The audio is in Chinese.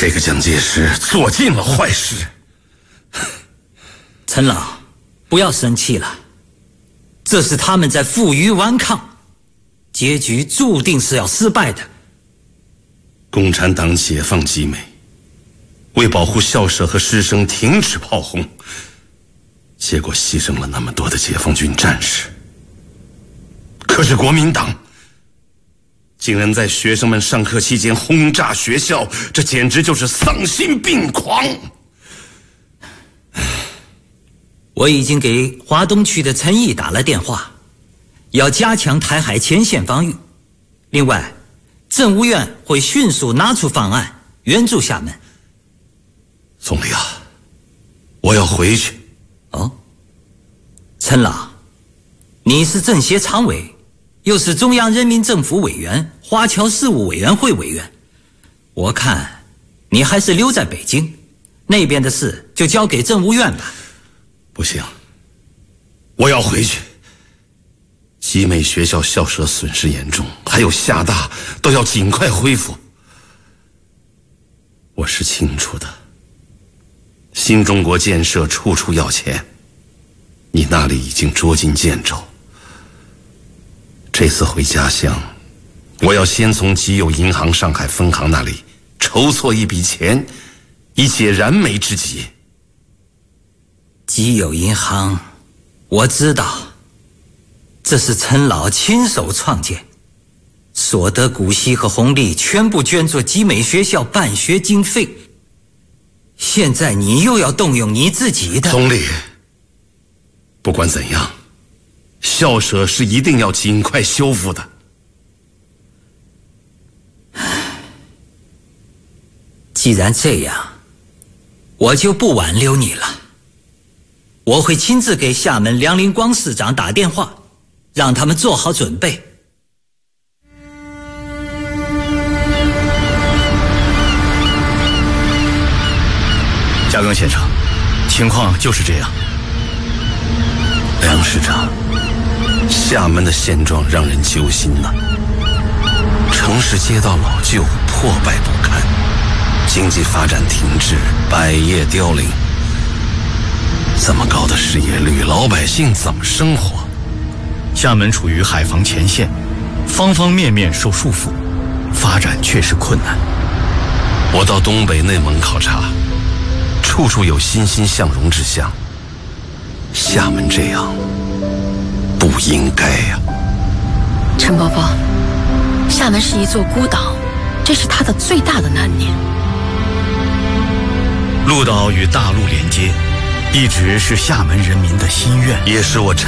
这个蒋介石做尽了坏事。 陈老，不要生气了，这是他们在负隅顽抗，结局注定是要失败的。 共产党解放集美，为保护校舍和师生停止炮轰，结果牺牲了那么多的解放军战士。可是国民党竟然在学生们上课期间轰炸学校，这简直就是丧心病狂。 我已经给华东区的陈毅打了电话，要加强台海前线防御。另外，政务院会迅速拿出方案援助厦门。 总理啊，我要回去。 哦，陈老，你是政协常委，又是中央人民政府委员、华侨事务委员会委员，我看你还是留在北京，那边的事就交给政务院吧。 不行，我要回去。集美学校校舍损失严重，还有厦大都要尽快恢复。我是清楚的，新中国建设处处要钱，你那里已经捉襟见肘。这次回家乡，我要先从集友银行上海分行那里筹措一笔钱，以解燃眉之急。 集友银行，我知道，这是陈老亲手创建，所得股息和红利全部捐作集美学校办学经费。现在你又要动用你自己的。 总理，不管怎样，校舍是一定要尽快修复的。 既然这样，我就不挽留你了。我会亲自给厦门梁林光市长打电话，让他们做好准备。 嘉庚先生，情况就是这样。 梁市长，厦门的现状让人揪心呐。城市街道老旧，破败不堪，经济发展停滞，百业凋零。这么高的失业率，老百姓怎么生活？ 厦门处于海防前线，方方面面受束缚，发展确实困难。 我到东北内蒙考察，处处有欣欣向荣之象。厦门这样不应该呀。 陈伯伯，厦门是一座孤岛，这是它的最大的难念。 陆岛与大陆连接，一直是厦门人民的心愿， 也是我